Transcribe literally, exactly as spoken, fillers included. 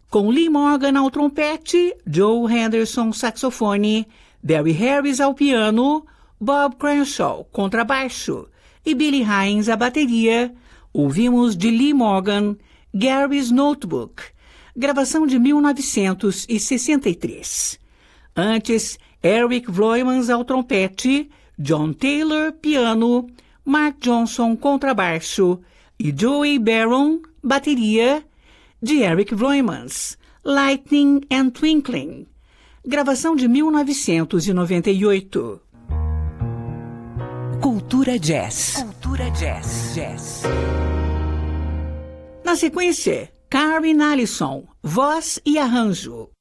com Lee Morgan ao trompete, Joe Henderson saxofone, Barry Harris ao piano, Bob Crenshaw contrabaixo e Billy Hines à bateria, ouvimos de Lee Morgan, Gary's Notebook, gravação de mil novecentos e sessenta e três. Antes, Eric Vloeimans ao trompete, John Taylor piano, Mark Johnson contrabaixo e Joey Barron bateria, de Eric Vloeimans, Lightning and Twinkling, gravação de mil novecentos e noventa e oito. Cultura Jazz. Cultura Jazz. Jazz. Na sequência, Karen Allison, voz e arranjo.